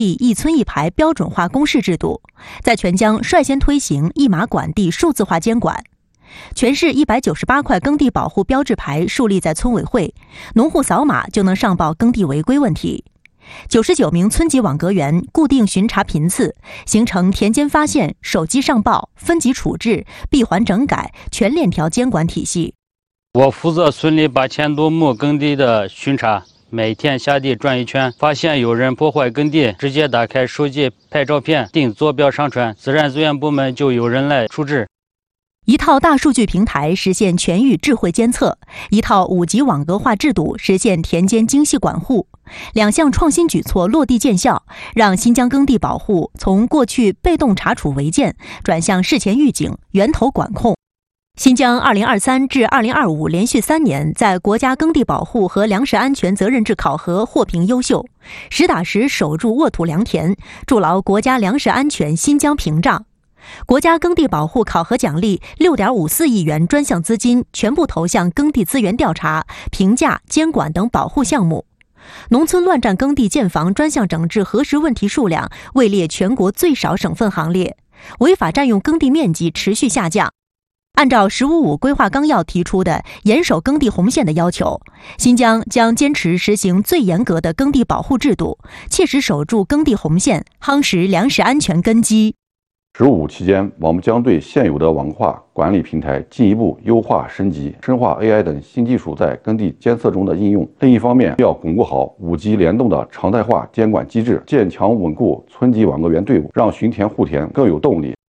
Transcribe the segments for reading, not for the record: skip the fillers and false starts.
一村一牌标准化公示制度，在全疆率先推行一码管地数字化监管。全市198块耕地保护标志牌树立在村委会，农户扫码就能上报耕地违规问题。99名村级网格员固定巡查频次，形成田间发现、手机上报、分级处置、闭环整改全链条监管体系。 我负责村里8000多亩耕地的巡查，每天下地转一圈，发现有人破坏耕地，直接打开手机拍照片，定坐标上传，自然资源部门就有人来处置。 一套大数据平台实现全域智慧监测，一套5级网格化制度实现田间精细管护，2项创新举措落地见效，让新疆耕地保护从过去被动查处违建转向事前预警、源头管控。新疆2023至2025连续3年在国家耕地保护和粮食安全责任制考核获评优秀，实打实守住沃土良田，筑牢国家粮食安全新疆屏障。国家耕地保护考核奖励6.54亿元专项资金全部投向耕地资源调查、评价、监管等保护项目。农村乱占耕地建房专项整治核实问题数量位列全国最少省份行列，违法占用耕地面积持续下降。按照“十五五”规划纲要提出的严守耕地红线的要求，新疆将坚持实行最严格的耕地保护制度，切实守住耕地红线，夯实粮食安全根基。 15期间，我们将对现有的网化管理平台进一步优化升级，深化 AI 等新技术在耕地监测中的应用。另一方面，要巩固好5级联动的常态化监管机制，坚强稳固村级网格员队伍，让巡田护田更有动力。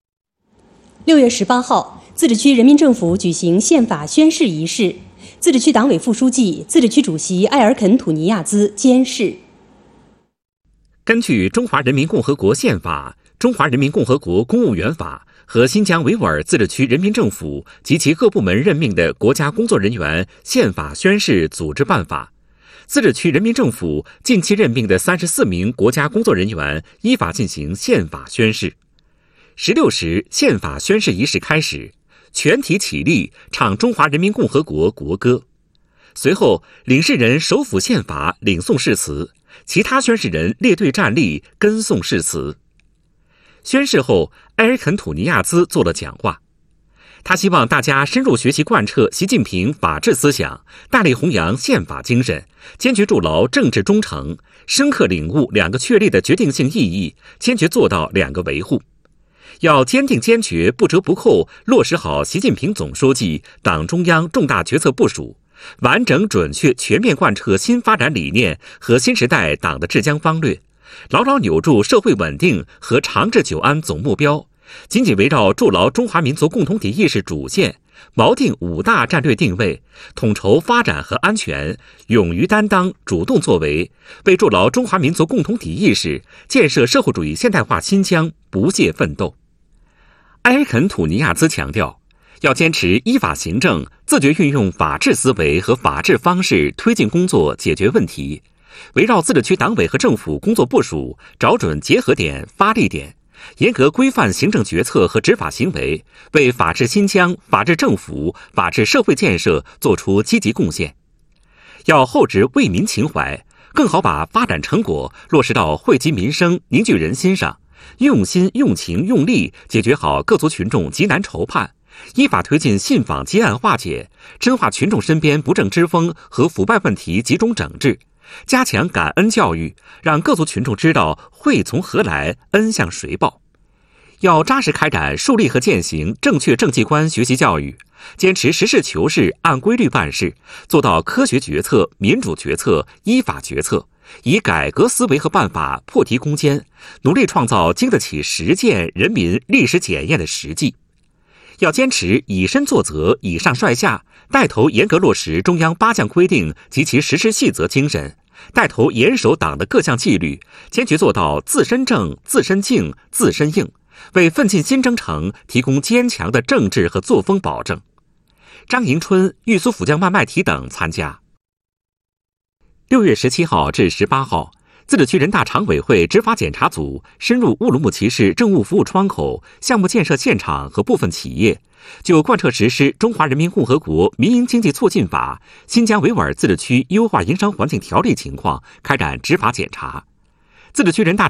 6月18号，自治区人民政府举行宪法宣誓仪式，自治区党委副书记、自治区主席埃尔肯·土尼亚兹监誓。 根据《中华人民共和国宪法》、《中华人民共和国公务员法》和新疆维吾尔自治区人民政府及其各部门任命的国家工作人员宪法宣誓组织办法，自治区人民政府近期任命的34名国家工作人员依法进行宪法宣誓。16时，宪法宣誓仪式开始，全体起立唱中华人民共和国国歌。随后，领誓人手抚宪法，领诵誓词，其他宣誓人列队站立，跟诵誓词。宣誓后，埃尔肯·土尼亚兹做了讲话。他希望大家深入学习贯彻习近平法治思想，大力弘扬宪法精神，坚决筑牢政治忠诚，深刻领悟2个确立的决定性意义，坚决做到2个维护。要坚定坚决、不折不扣落实好习近平总书记、党中央重大决策部署，完整准确全面贯彻新发展理念和新时代党的治疆方略，牢牢扭住社会稳定和长治久安总目标，紧紧围绕筑牢中华民族共同体意识主线，锚定5大战略定位，统筹发展和安全，勇于担当、主动作为，为筑牢中华民族共同体意识、建设社会主义现代化新疆不懈奋斗。埃尔肯·土尼亚兹强调，要坚持依法行政，自觉运用法治思维和法治方式推进工作解决问题，围绕自治区党委和政府工作部署，找准结合点、发力点，严格规范行政决策和执法行为，为法治新疆、法治政府、法治社会建设作出积极贡献。要厚植为民情怀，更好把发展成果落实到惠及民生、凝聚人心上，用心、用情、用力解决好各族群众急难愁盼，依法推进信访积案化解，深化群众身边不正之风和腐败问题集中整治，加强感恩教育，让各族群众知道惠从何来，恩向谁报。要扎实开展树立和践行正确政绩观学习教育，坚持实事求是、按规律办事，做到科学决策、民主决策、依法决策，以改革思维和办法破题攻坚，努力创造经得起实践、人民历史检验的实际。要坚持以身作则、以上率下，带头严格落实中央8项规定及其实施细则精神，带头严守党的各项纪律，坚决做到自身正、自身静、自身硬，为奋进新征程提供坚强的政治和作风保证。张迎春、玉苏府将曼麦提等参加。6月17号至18号，自治区人大常委会执法检查组深入乌鲁木齐市政务服务窗口、项目建设现场和部分企业，就贯彻实施《中华人民共和国民营经济促进法》、新疆维吾尔自治区优化营商环境条例情况开展执法检查。 自治区人大